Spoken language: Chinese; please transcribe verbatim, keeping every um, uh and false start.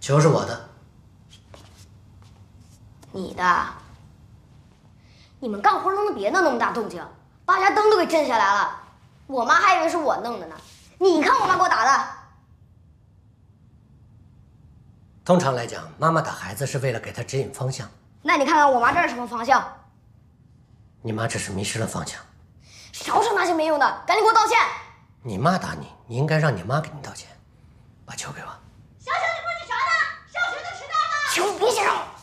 球是我的。 你的？你们干活能不能别弄那么大动静？把家灯都给震下来了，我妈还以为是我弄的呢。你看我妈给我打的。 通常来讲，妈妈打孩子是为了给他指引方向。 那你看看我妈这是什么方向？ 你妈只是迷失了方向。 少说那些没用的，赶紧给我道歉！ 你妈打你，你应该让你妈给你道歉。把球给我。 小雪，你说你啥呢？上学都迟到了。 球，别想让我。